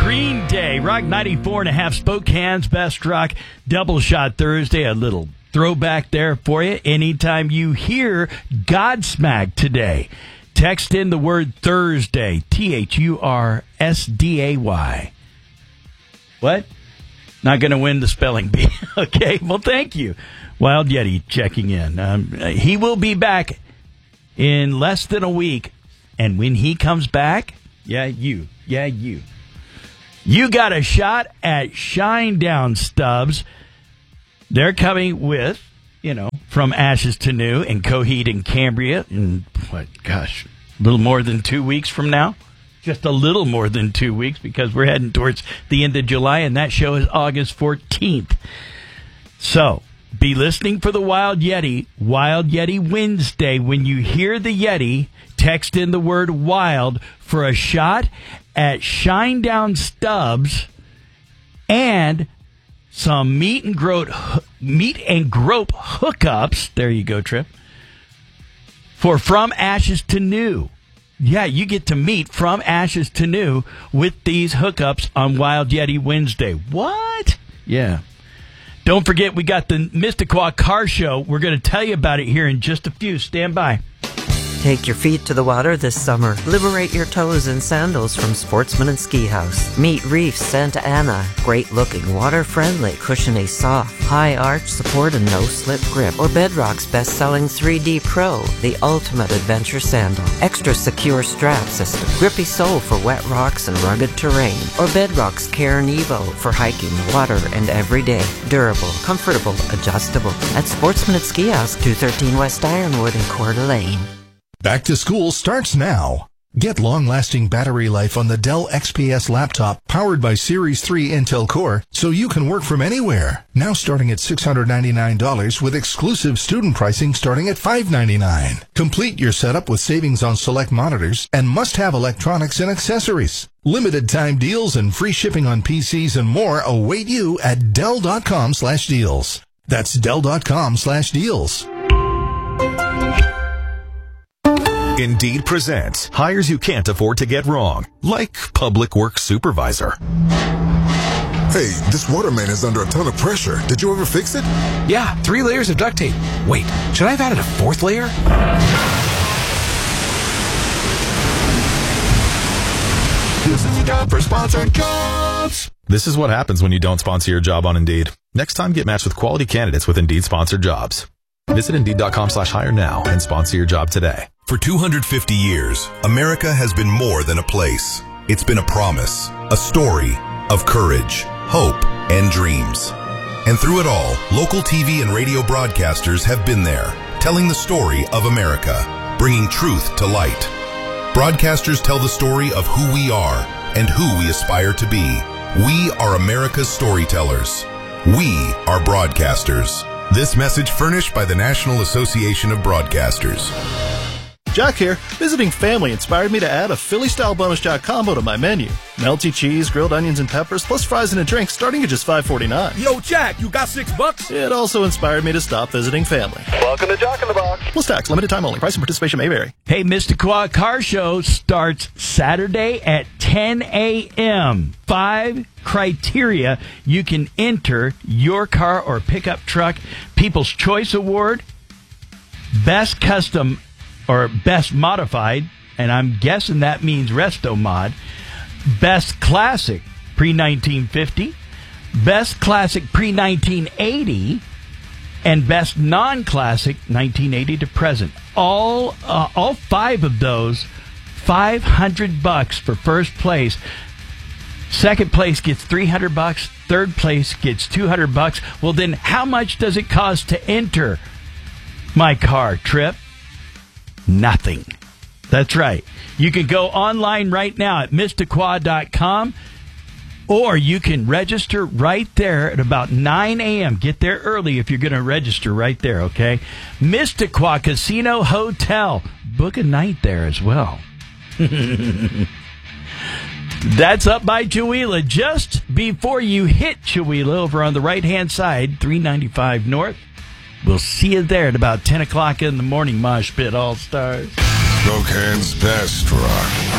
Green Day, Rock 94.5, Spokane's Best Rock, Double Shot Thursday, a little throwback there for you. Anytime you hear Godsmack today, text in the word Thursday, THURSDAY. What? Not going to win the spelling bee. Okay, well, thank you. Wild Yeti checking in. He will be back in less than a week. And when he comes back, you got a shot at Shinedown Stubbs. They're coming with, From Ashes to New in Coheed and Cambria in, a little more than 2 weeks from now. Just a little more than 2 weeks because we're heading towards the end of July, and that show is August 14th. So, be listening for the Wild Yeti Wednesday. When you hear the Yeti, text in the word WILD for a shot at Shinedown Stubbs and some meet and grope hookups. There you go, Trip. For From Ashes to New. Yeah, you get to meet From Ashes to New with these hookups on Wild Yeti Wednesday. What? Yeah. Don't forget, we got the Mystiquoi Car Show. We're going to tell you about it here in just a few. Stand by. Take your feet to the water this summer. Liberate your toes in sandals from Sportsman and Ski House. Meet Reef Santa Ana. Great-looking, water-friendly, cushiony, soft, high-arch support and no-slip grip. Or Bedrock's best-selling 3D Pro, the ultimate adventure sandal. Extra secure strap system. Grippy sole for wet rocks and rugged terrain. Or Bedrock's Care Nevo for hiking, water, and every day. Durable, comfortable, adjustable. At Sportsman and Ski House, 213 West Ironwood in Coeur d'Alene. Back to school starts now. Get long-lasting battery life on the Dell XPS laptop powered by Series 3 Intel Core so you can work from anywhere. Now starting at $699 with exclusive student pricing starting at $599. Complete your setup with savings on select monitors and must-have electronics and accessories. Limited time deals and free shipping on PCs and more await you at Dell.com/deals. That's Dell.com/deals. Indeed presents hires you can't afford to get wrong, like public works supervisor. Hey, this water main is under a ton of pressure. Did you ever fix it? Yeah, 3 layers of duct tape. Wait, should I have added a 4th layer? This is a job for sponsored jobs. This is what happens when you don't sponsor your job on Indeed. Next time, get matched with quality candidates with Indeed sponsored jobs. Visit Indeed.com/hire now and sponsor your job today. For 250 years, America has been more than a place. It's been a promise, a story of courage, hope, and dreams. And through it all, local TV and radio broadcasters have been there, telling the story of America, bringing truth to light. Broadcasters tell the story of who we are and who we aspire to be. We are America's storytellers. We are broadcasters. This message furnished by the National Association of Broadcasters. Jack here. Visiting family inspired me to add a Philly-style bonus jack combo to my menu. Melty cheese, grilled onions and peppers, plus fries and a drink starting at just $5.49. Yo, Jack, you got $6? It also inspired me to stop visiting family. Welcome to Jack in the Box. Plus tax, limited time only. Price and participation may vary. Hey, Mystiquoi Car Show starts Saturday at 10 a.m. 5 criteria you can enter your car or pickup truck. People's Choice Award, Best Custom or Best Modified, and I'm guessing that means Resto Mod, Best Classic pre-1950, Best Classic pre-1980, and Best Non-Classic 1980 to present. All 5 of those, $500 for first place. Second place gets $300. Third place gets $200. Well, then how much does it cost to enter my car, Trip? Nothing. That's right. You can go online right now at Mystiquoi.com, or you can register right there at about 9 a.m. Get there early if you're going to register right there, okay? Mystiquoi Casino Hotel. Book a night there as well. That's up by Chewelah, just before you hit Chewelah over on the right-hand side, 395 North. We'll see you there at about 10 o'clock in the morning, Mosh Pit All-Stars. Spokane's Best Rock.